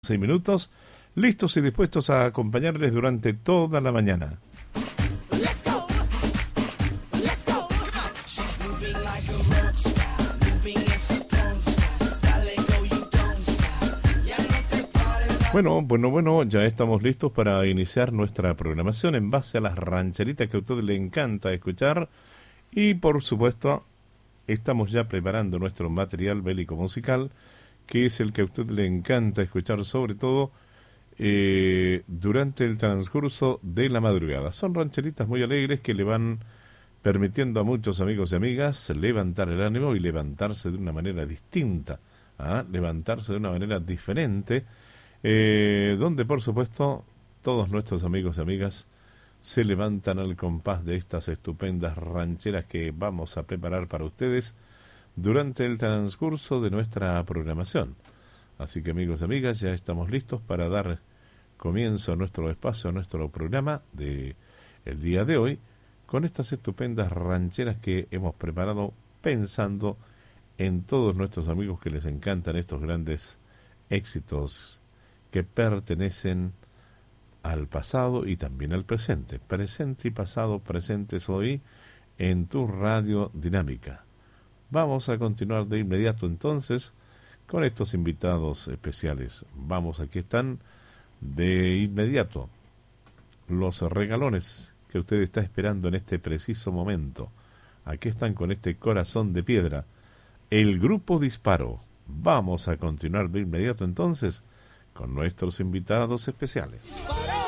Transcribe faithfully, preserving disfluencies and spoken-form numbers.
Seis minutos, listos y dispuestos a acompañarles durante toda la mañana. Bueno, bueno, bueno, ya estamos listos para iniciar nuestra programación en base a las rancheritas que a usted le encanta escuchar y por supuesto estamos ya preparando nuestro material bélico musical, que es el que a usted le encanta escuchar sobre todo eh, durante el transcurso de la madrugada. Son rancheritas muy alegres que le van permitiendo a muchos amigos y amigas levantar el ánimo y levantarse de una manera distinta, ¿ah? levantarse de una manera diferente, eh, donde por supuesto todos nuestros amigos y amigas se levantan al compás de estas estupendas rancheras que vamos a preparar para ustedes durante el transcurso de nuestra programación. Así que amigos y amigas, ya estamos listos para dar comienzo a nuestro espacio, a nuestro programa de el día de hoy, con estas estupendas rancheras que hemos preparado pensando en todos nuestros amigos que les encantan estos grandes éxitos que pertenecen al pasado y también al presente. Presente y pasado presentes hoy en tu radio dinámica. Vamos a continuar de inmediato entonces con estos invitados especiales. Vamos, aquí están de inmediato los regalones que usted está esperando en este preciso momento. Aquí están con este corazón de piedra, el Grupo Disparo. Vamos a continuar de inmediato entonces con nuestros invitados especiales.